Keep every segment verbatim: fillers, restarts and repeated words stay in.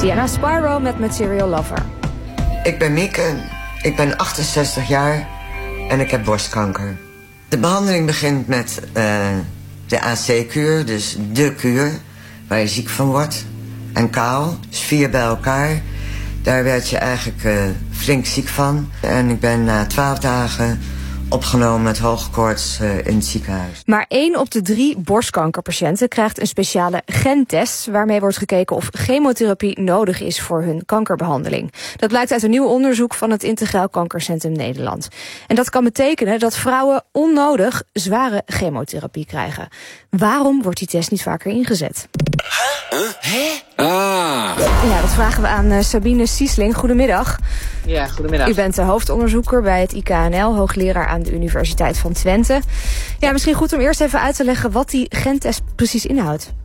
Sienna Spyro met Material Lover. Ik ben Mieke, ik ben achtenzestig jaar en ik heb borstkanker. De behandeling begint met uh, de A C-kuur, dus de kuur, waar je ziek van wordt. En kaal, dus vier bij elkaar. Daar werd je eigenlijk uh, flink ziek van. En ik ben na twaalf dagen opgenomen met hoge koorts uh, in het ziekenhuis. Maar één op de drie borstkankerpatiënten krijgt een speciale gentest, waarmee wordt gekeken of chemotherapie nodig is voor hun kankerbehandeling. Dat blijkt uit een nieuw onderzoek van het Integraal Kankercentrum Nederland. En dat kan betekenen dat vrouwen onnodig zware chemotherapie krijgen. Waarom wordt die test niet vaker ingezet? Huh? Hè? Ah. Ja, dat vragen we aan uh, Sabine Siesling. Goedemiddag. Ja, goedemiddag. U bent de hoofdonderzoeker bij het I K N L, hoogleraar aan de Universiteit van Twente. Ja, misschien goed om eerst even uit te leggen wat die gentest precies inhoudt.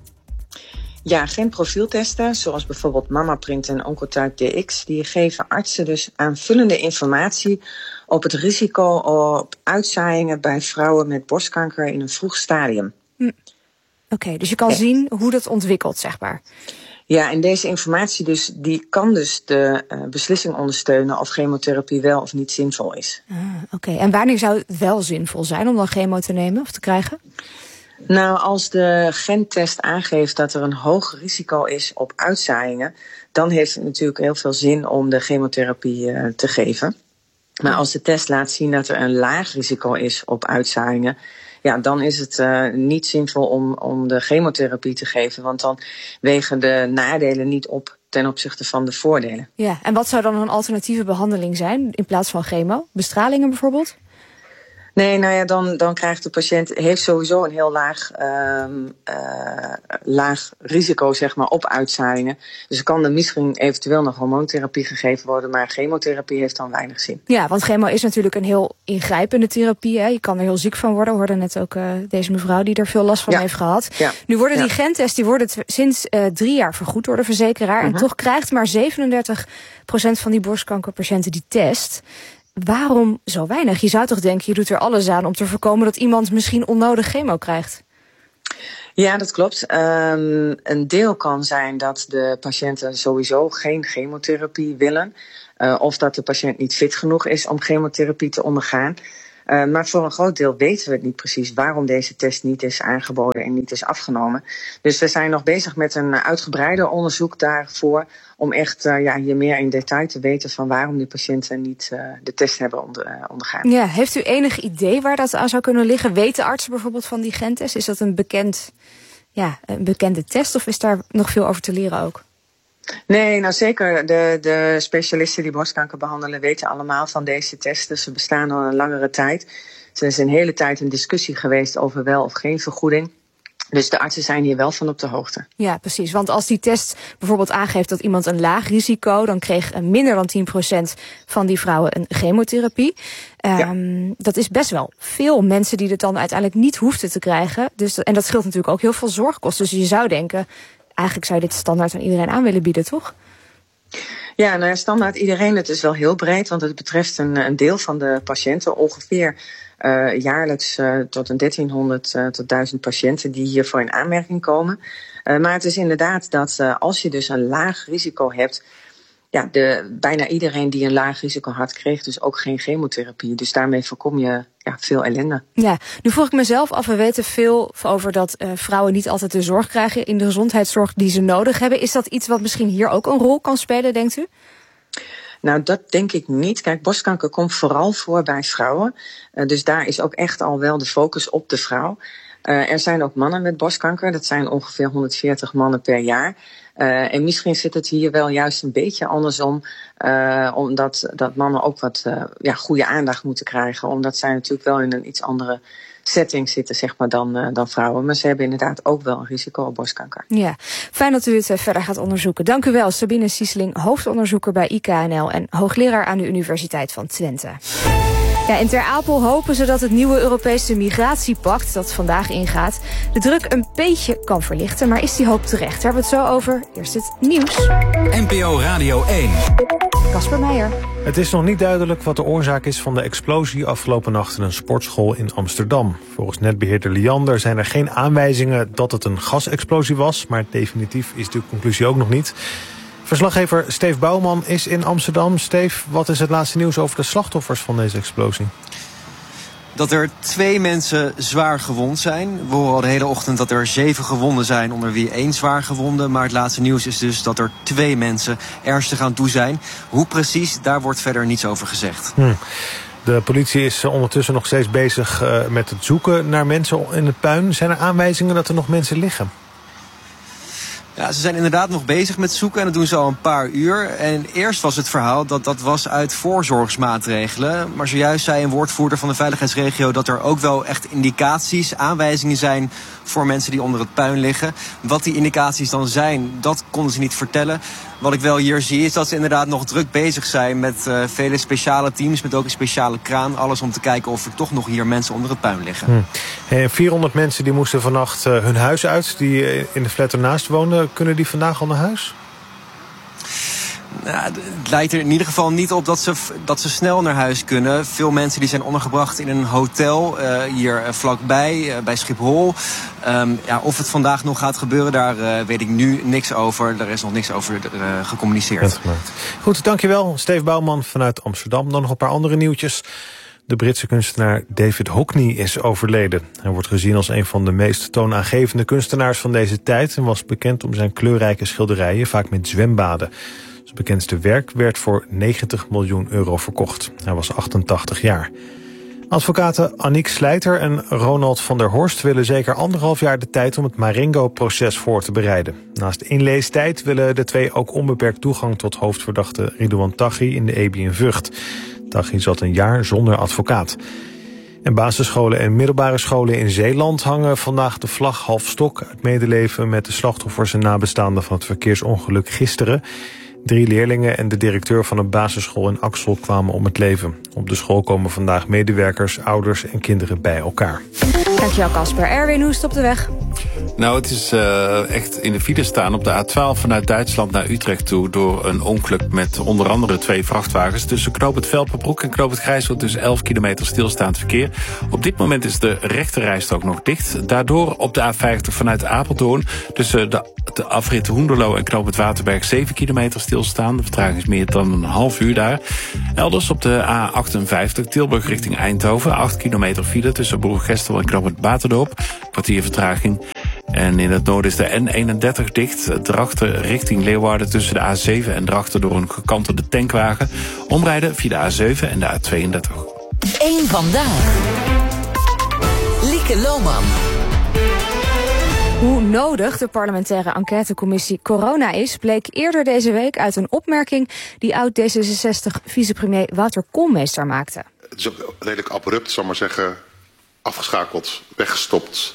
Ja, genprofieltesten, zoals bijvoorbeeld MammaPrint en Oncotype D X, die geven artsen dus aanvullende informatie op het risico op uitzaaiingen bij vrouwen met borstkanker in een vroeg stadium. Hm. Oké, okay, dus je kan ja. zien hoe dat ontwikkelt, zeg maar. Ja, en deze informatie dus, die kan dus de uh, beslissing ondersteunen of chemotherapie wel of niet zinvol is. Ah, Oké, okay. En wanneer zou het wel zinvol zijn om dan chemo te nemen of te krijgen? Nou, als de gentest aangeeft dat er een hoog risico is op uitzaaiingen, dan heeft het natuurlijk heel veel zin om de chemotherapie uh, te geven. Maar als de test laat zien dat er een laag risico is op uitzaaiingen, ja, dan is het uh, niet zinvol om, om de chemotherapie te geven. Want dan wegen de nadelen niet op ten opzichte van de voordelen. Ja, en wat zou dan een alternatieve behandeling zijn in plaats van chemo? Bestralingen bijvoorbeeld? Nee, nou ja, dan, dan krijgt de patiënt heeft sowieso een heel laag, uh, uh, laag risico, zeg maar, op uitzaaiingen. Dus er kan er misschien eventueel nog hormoontherapie gegeven worden, maar chemotherapie heeft dan weinig zin. Ja, want chemo is natuurlijk een heel ingrijpende therapie. Hè? Je kan er heel ziek van worden. We hoorden net ook uh, deze mevrouw die er veel last van ja. heeft gehad. Ja. Nu worden die ja. gentests die worden t- sinds uh, drie jaar vergoed door de verzekeraar. Uh-huh. En toch krijgt maar zevenendertig procent van die borstkankerpatiënten die test. Waarom zo weinig? Je zou toch denken, je doet er alles aan om te voorkomen dat iemand misschien onnodig chemo krijgt? Ja, dat klopt. Um, een deel kan zijn dat de patiënten sowieso geen chemotherapie willen. Uh, of dat de patiënt niet fit genoeg is om chemotherapie te ondergaan. Uh, maar voor een groot deel weten we het niet precies waarom deze test niet is aangeboden en niet is afgenomen. Dus we zijn nog bezig met een uitgebreider onderzoek daarvoor, om echt uh, ja, hier meer in detail te weten van waarom die patiënten niet uh, de test hebben onder, uh, ondergaan. Ja, heeft u enig idee waar dat aan zou kunnen liggen? Weten artsen bijvoorbeeld van die gentest? Is dat een, bekend, ja, een bekende test of is daar nog veel over te leren ook? Nee, nou zeker. De, de specialisten die borstkanker behandelen weten allemaal van deze testen. Ze bestaan al een langere tijd. Er is een hele tijd een discussie geweest over wel of geen vergoeding. Dus de artsen zijn hier wel van op de hoogte. Ja, precies. Want als die test bijvoorbeeld aangeeft dat iemand een laag risico, dan kreeg minder dan tien procent van die vrouwen een chemotherapie. Um, ja. Dat is best wel veel mensen die het dan uiteindelijk niet hoefden te krijgen. Dus, en dat scheelt natuurlijk ook heel veel zorgkosten. Dus je zou denken, eigenlijk zou je dit standaard aan iedereen aan willen bieden, toch? Ja, nou ja, standaard iedereen. Het is wel heel breed, want het betreft een, een deel van de patiënten. Ongeveer uh, jaarlijks uh, tot een dertienhonderd uh, tot duizend patiënten die hiervoor in aanmerking komen. Uh, maar het is inderdaad dat uh, als je dus een laag risico hebt, ja, de, bijna iedereen die een laag risico had, kreeg dus ook geen chemotherapie. Dus daarmee voorkom je ja, veel ellende. Ja, nu vroeg ik mezelf af, we weten veel over dat uh, vrouwen niet altijd de zorg krijgen in de gezondheidszorg die ze nodig hebben. Is dat iets wat misschien hier ook een rol kan spelen, denkt u? Nou, dat denk ik niet. Kijk, borstkanker komt vooral voor bij vrouwen. Uh, dus daar is ook echt al wel de focus op de vrouw. Uh, er zijn ook mannen met borstkanker. Dat zijn ongeveer honderdveertig mannen per jaar. Uh, en misschien zit het hier wel juist een beetje andersom. Uh, omdat dat mannen ook wat uh, ja, goede aandacht moeten krijgen. Omdat zij natuurlijk wel in een iets andere setting zitten, zeg maar, dan, uh, dan vrouwen. Maar ze hebben inderdaad ook wel een risico op borstkanker. Ja, fijn dat u het uh, verder gaat onderzoeken. Dank u wel, Sabine Siesling, hoofdonderzoeker bij I K N L en hoogleraar aan de Universiteit van Twente. Ja, in Ter Apel hopen ze dat het nieuwe Europese migratiepact, dat vandaag ingaat, de druk een beetje kan verlichten. Maar is die hoop terecht? Daar hebben we het zo over. Eerst het nieuws. N P O Radio één. Casper Meijer. Het is nog niet duidelijk wat de oorzaak is van de explosie afgelopen nacht in een sportschool in Amsterdam. Volgens netbeheerder Liander zijn er geen aanwijzingen dat het een gasexplosie was, maar definitief is de conclusie ook nog niet. Verslaggever Steve Bouwman is in Amsterdam. Steve, wat is het laatste nieuws over de slachtoffers van deze explosie? Dat er twee mensen zwaar gewond zijn. We horen al de hele ochtend dat er zeven gewonden zijn, onder wie één zwaar gewonde. Maar het laatste nieuws is dus dat er twee mensen ernstig aan toe zijn. Hoe precies, daar wordt verder niets over gezegd. Hm. De politie is ondertussen nog steeds bezig uh, met het zoeken naar mensen in het puin. Zijn er aanwijzingen dat er nog mensen liggen? Ja, ze zijn inderdaad nog bezig met zoeken en dat doen ze al een paar uur. En eerst was het verhaal dat dat was uit voorzorgsmaatregelen. Maar zojuist zei een woordvoerder van de veiligheidsregio dat er ook wel echt indicaties, aanwijzingen zijn voor mensen die onder het puin liggen. Wat die indicaties dan zijn, dat konden ze niet vertellen. Wat ik wel hier zie is dat ze inderdaad nog druk bezig zijn met uh, vele speciale teams, met ook een speciale kraan. Alles om te kijken of er toch nog hier mensen onder het puin liggen. Hm. En vierhonderd mensen die moesten vannacht uh, hun huis uit, die uh, in de flat ernaast woonden. Kunnen die vandaag al naar huis? Nou, het lijkt er in ieder geval niet op dat ze, dat ze snel naar huis kunnen. Veel mensen die zijn ondergebracht in een hotel uh, hier uh, vlakbij, uh, bij Schiphol. Um, ja, of het vandaag nog gaat gebeuren, daar uh, weet ik nu niks over. Er is nog niks over uh, gecommuniceerd. Goed, dankjewel. Steve Bouwman vanuit Amsterdam. Dan nog een paar andere nieuwtjes. De Britse kunstenaar David Hockney is overleden. Hij wordt gezien als een van de meest toonaangevende kunstenaars van deze tijd en was bekend om zijn kleurrijke schilderijen, vaak met zwembaden. Zijn bekendste werk werd voor negentig miljoen euro verkocht. Hij was achtentachtig jaar. Advocaten Aniek Slijter en Ronald van der Horst willen zeker anderhalf jaar de tijd om het Marengo-proces voor te bereiden. Naast inleestijd willen de twee ook onbeperkt toegang tot hoofdverdachte Ridouan Taghi in de E B I in Vught. Taghi zat een jaar zonder advocaat. En basisscholen en middelbare scholen in Zeeland hangen vandaag de vlag half stok uit medeleven met de slachtoffers en nabestaanden van het verkeersongeluk gisteren. Drie leerlingen en de directeur van een basisschool in Axel kwamen om het leven. Op de school komen vandaag medewerkers, ouders en kinderen bij elkaar. Dankjewel Casper. Erwin, hoe is het op de weg? Nou, het is uh, echt in de file staan op de A twaalf vanuit Duitsland naar Utrecht toe door een ongeluk met onder andere twee vrachtwagens. Tussen Knoop het Velperbroek en Knoop het Grijsel dus elf kilometer stilstaand verkeer. Op dit moment is de rechterrijstrook nog dicht. Daardoor op de A vijftig vanuit Apeldoorn tussen de, de afrit Hoenderloo en Knoop het Waterberg zeven kilometer stilstaan. De vertraging is meer dan een half uur daar. Elders op de A achtenvijftig Tilburg richting Eindhoven. acht kilometer file tussen Broergestel en Knoop het Baterdorp. Kwartier vertraging. En in het noorden is de N eenendertig dicht. Drachten richting Leeuwarden tussen de A zeven en Drachten door een gekantelde tankwagen. Omrijden via de A zeven en de A tweeëndertig. Eén vandaag. Lieke Lohman. Hoe nodig de parlementaire enquêtecommissie corona is, bleek eerder deze week uit een opmerking die oud D zesenzestig-vicepremier Wouter Koolmeester maakte. Het is ook redelijk abrupt, zal ik maar zeggen, afgeschakeld, weggestopt.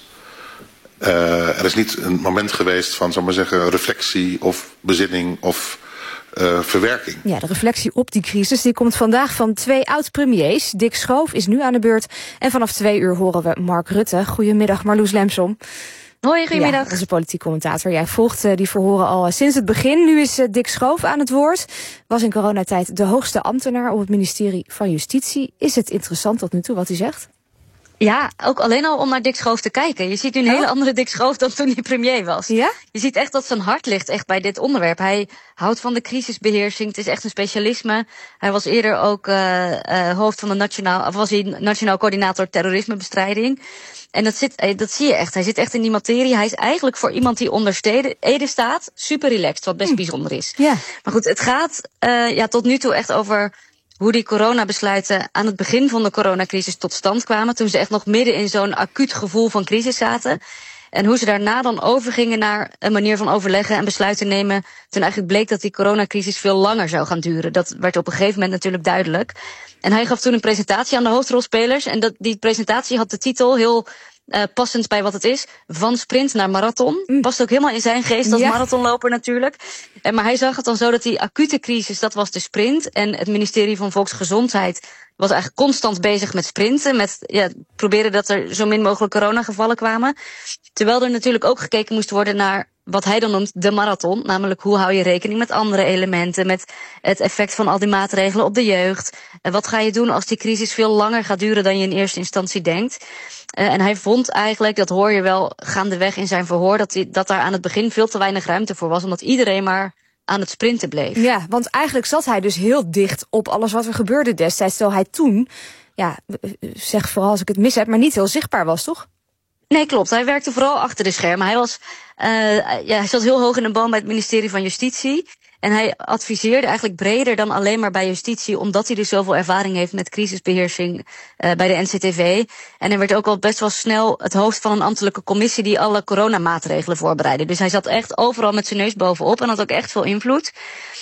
Uh, er is niet een moment geweest van, zal ik maar zeggen, reflectie of bezinning of uh, verwerking. Ja, de reflectie op die crisis die komt vandaag van twee oud-premiers. Dick Schoof is nu aan de beurt en vanaf twee uur horen we Mark Rutte. Goedemiddag, Marloes Lemsom. Hoi, goedemiddag. Ja, onze politiek commentator. Jij volgt uh, die verhoren al uh, sinds het begin. Nu is uh, Dick Schoof aan het woord. Was in coronatijd de hoogste ambtenaar op het ministerie van Justitie. Is het interessant tot nu toe wat hij zegt? Ja, ook alleen al om naar Dick Schoof te kijken. Je ziet nu een oh. hele andere Dick Schoof dan toen hij premier was. Ja? Je ziet echt dat zijn hart ligt echt bij dit onderwerp. Hij houdt van de crisisbeheersing. Het is echt een specialisme. Hij was eerder ook uh, uh, hoofd van de nationaal, of was hij nationaal coördinator terrorismebestrijding. En dat, zit, dat zie je echt. Hij zit echt in die materie. Hij is eigenlijk voor iemand die onder Ede staat super relaxed, wat best hm. bijzonder is. Ja. Maar goed, het gaat uh, ja, tot nu toe echt over hoe die coronabesluiten aan het begin van de coronacrisis tot stand kwamen, toen ze echt nog midden in zo'n acuut gevoel van crisis zaten. En hoe ze daarna dan overgingen naar een manier van overleggen en besluiten nemen, toen eigenlijk bleek dat die coronacrisis veel langer zou gaan duren. Dat werd op een gegeven moment natuurlijk duidelijk. En hij gaf toen een presentatie aan de hoofdrolspelers. En dat, die presentatie had de titel, heel uh, passend bij wat het is, van sprint naar marathon. Mm. Past ook helemaal in zijn geest als ja. marathonloper natuurlijk. En, maar hij zag het dan zo dat die acute crisis, dat was de sprint. En het ministerie van Volksgezondheid was eigenlijk constant bezig met sprinten. Met ja, proberen dat er zo min mogelijk coronagevallen kwamen. Terwijl er natuurlijk ook gekeken moest worden naar wat hij dan noemt de marathon. Namelijk hoe hou je rekening met andere elementen. Met het effect van al die maatregelen op de jeugd. En wat ga je doen als die crisis veel langer gaat duren dan je in eerste instantie denkt. Uh, en hij vond eigenlijk, dat hoor je wel gaandeweg in zijn verhoor, dat, die, dat daar aan het begin veel te weinig ruimte voor was. Omdat iedereen maar aan het sprinten bleef. Ja, want eigenlijk zat hij dus heel dicht op alles wat er gebeurde destijds. Terwijl hij toen, ja, zeg vooral als ik het mis heb, maar niet heel zichtbaar was, toch? Nee, klopt. Hij werkte vooral achter de schermen. Hij was, uh, ja, hij zat heel hoog in de boom bij het ministerie van Justitie. En hij adviseerde eigenlijk breder dan alleen maar bij justitie, omdat hij dus zoveel ervaring heeft met crisisbeheersing uh, bij de N C T V. En hij werd ook al best wel snel het hoofd van een ambtelijke commissie die alle coronamaatregelen voorbereidde. Dus hij zat echt overal met zijn neus bovenop en had ook echt veel invloed.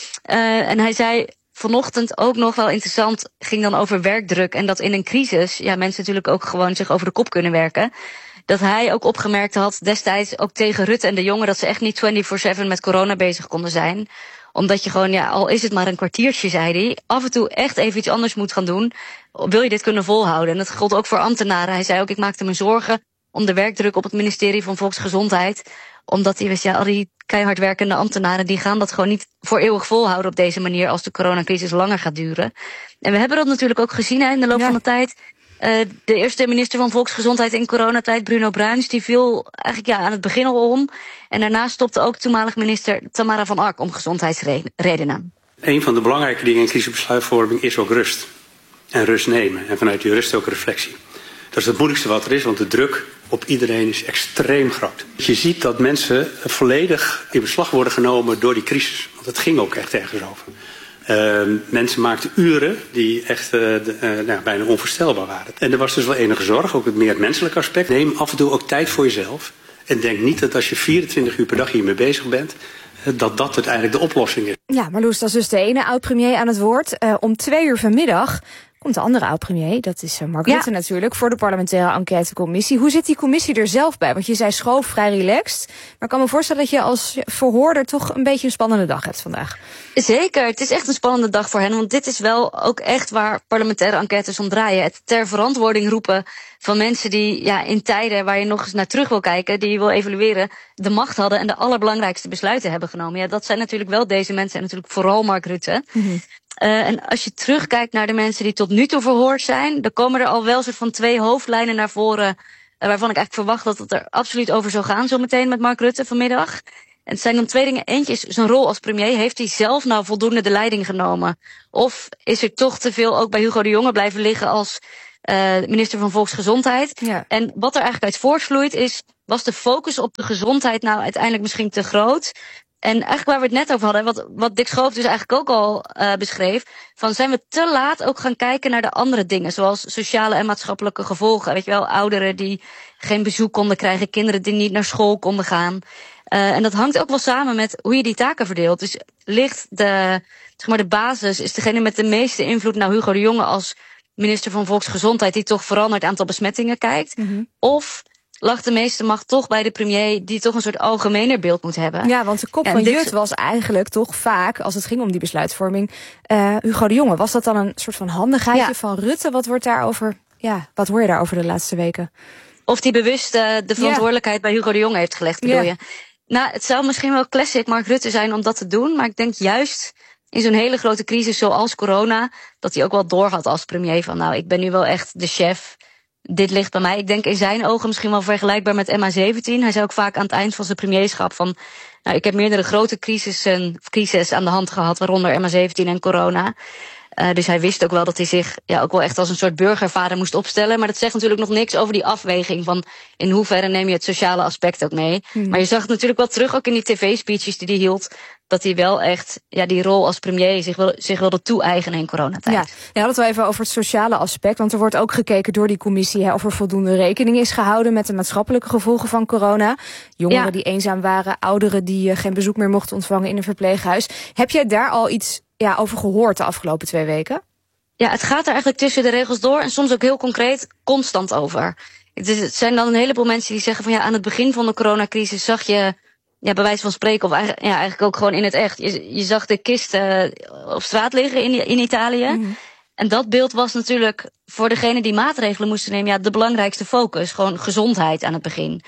Uh, en hij zei vanochtend ook nog wel interessant, ging dan over werkdruk en dat in een crisis, ja, mensen natuurlijk ook gewoon zich over de kop kunnen werken. Dat hij ook opgemerkt had destijds ook tegen Rutte en de Jonge dat ze echt niet vierentwintig zeven met corona bezig konden zijn. Omdat je gewoon, ja, al is het maar een kwartiertje, zei hij, af en toe echt even iets anders moet gaan doen. Wil je dit kunnen volhouden? En dat gold ook voor ambtenaren. Hij zei ook, ik maakte me zorgen om de werkdruk op het ministerie van Volksgezondheid. Omdat hij wist, ja, al die keihard werkende ambtenaren, die gaan dat gewoon niet voor eeuwig volhouden op deze manier als de coronacrisis langer gaat duren. En we hebben dat natuurlijk ook gezien hè, in de loop ja. van de tijd. Uh, de eerste minister van Volksgezondheid in coronatijd, Bruno Bruins, die viel eigenlijk ja, aan het begin al om. En daarna stopte ook toenmalig minister Tamara van Ark om gezondheidsredenen. Een van de belangrijke dingen in crisisbesluitvorming is ook rust. En rust nemen. En vanuit die rust ook reflectie. Dat is het moeilijkste wat er is, want de druk op iedereen is extreem groot. Je ziet dat mensen volledig in beslag worden genomen door die crisis. Want het ging ook echt ergens over. Uh, mensen maakten uren die echt uh, de, uh, nou, bijna onvoorstelbaar waren. En er was dus wel enige zorg, ook het meer het menselijke aspect. Neem af en toe ook tijd voor jezelf. En denk niet dat als je vierentwintig uur per dag hiermee bezig bent, uh, dat dat uiteindelijk de oplossing is. Ja, Marloes, dat is dus de ene oud-premier aan het woord. Uh, om twee uur vanmiddag komt de andere oud-premier, dat is uh, Mark ja. Rutte natuurlijk, voor de parlementaire enquêtecommissie. Hoe zit die commissie er zelf bij? Want je zei schoof vrij relaxed. Maar ik kan me voorstellen dat je als verhoorder toch een beetje een spannende dag hebt vandaag. Zeker, het is echt een spannende dag voor hen. Want dit is wel ook echt waar parlementaire enquêtes om draaien. Het ter verantwoording roepen van mensen die ja, in tijden waar je nog eens naar terug wil kijken, die je wil evalueren, de macht hadden en de allerbelangrijkste besluiten hebben genomen. Ja, dat zijn natuurlijk wel deze mensen en natuurlijk vooral Mark Rutte. Mm-hmm. Uh, en als je terugkijkt naar de mensen die tot nu toe verhoord zijn, dan komen er al wel soort van twee hoofdlijnen naar voren, uh, waarvan ik eigenlijk verwacht dat het er absoluut over zou gaan zometeen met Mark Rutte vanmiddag. En het zijn dan twee dingen. Eentje is zijn rol als premier. Heeft hij zelf nou voldoende de leiding genomen? Of is er toch te veel ook bij Hugo de Jonge blijven liggen als uh, minister van Volksgezondheid? Ja. En wat er eigenlijk uit voortvloeit is, was de focus op de gezondheid nou uiteindelijk misschien te groot? En eigenlijk waar we het net over hadden, wat, wat Dick Schoof dus eigenlijk ook al uh, beschreef, van zijn we te laat ook gaan kijken naar de andere dingen, zoals sociale en maatschappelijke gevolgen. Weet je wel, ouderen die geen bezoek konden krijgen, kinderen die niet naar school konden gaan. Uh, en dat hangt ook wel samen met hoe je die taken verdeelt. Dus ligt de, zeg maar de basis, is degene met de meeste invloed nou Hugo de Jonge als minister van Volksgezondheid, die toch vooral naar het aantal besmettingen kijkt? Mm-hmm. Of lag de meeste macht toch bij de premier, die toch een soort algemener beeld moet hebben? Ja, want de kop en van Jut was eigenlijk toch vaak, als het ging om die besluitvorming, uh, Hugo de Jonge. Was dat dan een soort van handigheidje ja. van Rutte? Wat wordt daarover, ja, wat hoor je daarover de laatste weken? Of die bewust uh, de verantwoordelijkheid ja. bij Hugo de Jonge heeft gelegd, bedoel ja. je? Nou, het zou misschien wel classic Mark Rutte zijn om dat te doen, maar ik denk juist in zo'n hele grote crisis zoals corona, dat hij ook wel doorhad als premier van, nou, ik ben nu wel echt de chef. Dit ligt bij mij. Ik denk in zijn ogen misschien wel vergelijkbaar met M H zeventien. Hij zei ook vaak aan het eind van zijn premierschap van, nou, ik heb meerdere grote crisissen, crises aan de hand gehad, waaronder M H zeventien en corona. Uh, dus hij wist ook wel dat hij zich ja ook wel echt als een soort burgervader moest opstellen. Maar dat zegt natuurlijk nog niks over die afweging van in hoeverre neem je het sociale aspect ook mee. Hmm. Maar je zag het natuurlijk wel terug ook in die tv-speeches die hij hield, dat hij wel echt ja die rol als premier zich, wil, zich wilde toe-eigenen in coronatijd. Ja, ja, dat wel even over het sociale aspect. Want er wordt ook gekeken door die commissie hè, of er voldoende rekening is gehouden met de maatschappelijke gevolgen van corona. Jongeren ja. die eenzaam waren, ouderen die uh, geen bezoek meer mochten ontvangen in een verpleeghuis. Heb jij daar al iets ja, over gehoord de afgelopen twee weken? Ja, het gaat er eigenlijk tussen de regels door en soms ook heel concreet constant over. Het, is, het zijn dan een heleboel mensen die zeggen van ja, aan het begin van de coronacrisis zag je, ja, bij wijze van spreken, of eigenlijk, ja, eigenlijk ook gewoon in het echt, je, je zag de kisten uh, op straat liggen in, in Italië. Mm-hmm. En dat beeld was natuurlijk voor degene die maatregelen moesten nemen, ja, de belangrijkste focus, gewoon gezondheid aan het begin.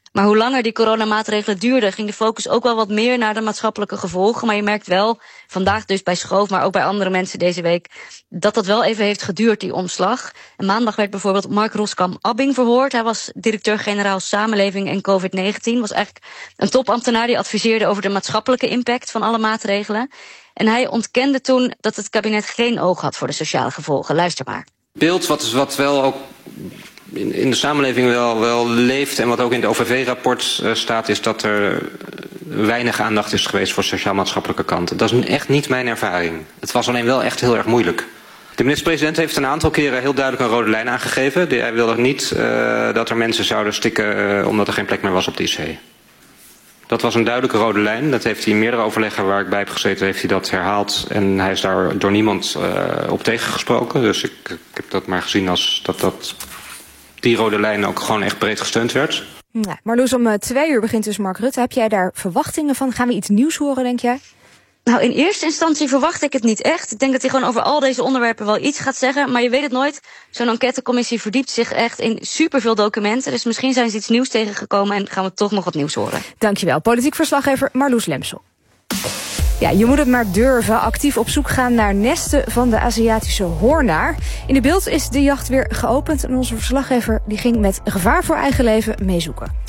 Maar hoe langer die coronamaatregelen duurden, ging de focus ook wel wat meer naar de maatschappelijke gevolgen. Maar je merkt wel, vandaag dus bij Schoof, maar ook bij andere mensen deze week, dat dat wel even heeft geduurd, die omslag. En maandag werd bijvoorbeeld Mark Roskam-Abbing verhoord. Hij was directeur-generaal Samenleving en covid negentien. Was eigenlijk een topambtenaar die adviseerde over de maatschappelijke impact van alle maatregelen. En hij ontkende toen dat het kabinet geen oog had voor de sociale gevolgen. Luister maar. Beeld wat, wat wel ook in, in de samenleving wel, wel leeft en wat ook in het O V V-rapport uh, staat, is dat er weinig aandacht is geweest voor sociaal-maatschappelijke kanten. Dat is echt niet mijn ervaring. Het was alleen wel echt heel erg moeilijk. De minister-president heeft een aantal keren heel duidelijk een rode lijn aangegeven. Hij wilde niet uh, dat er mensen zouden stikken uh, omdat er geen plek meer was op de I C. Dat was een duidelijke rode lijn. Dat heeft hij in meerdere overleggen waar ik bij heb gezeten, heeft hij dat herhaald. En hij is daar door niemand uh, op tegengesproken. Dus ik, ik heb dat maar gezien als dat, dat die rode lijn ook gewoon echt breed gesteund werd. Ja, Marloes, om uh, twee uur begint dus Mark Rutte. Heb jij daar verwachtingen van? Gaan we iets nieuws horen, denk jij? Nou, in eerste instantie verwacht ik het niet echt. Ik denk dat hij gewoon over al deze onderwerpen wel iets gaat zeggen. Maar je weet het nooit. Zo'n enquêtecommissie verdiept zich echt in superveel documenten. Dus misschien zijn ze iets nieuws tegengekomen en gaan we toch nog wat nieuws horen. Dankjewel, politiek verslaggever Marloes Lemsel. Ja, je moet het maar durven. Actief op zoek gaan naar nesten van de Aziatische hoornaar. In de Beeld is de jacht weer geopend en onze verslaggever die ging met gevaar voor eigen leven meezoeken.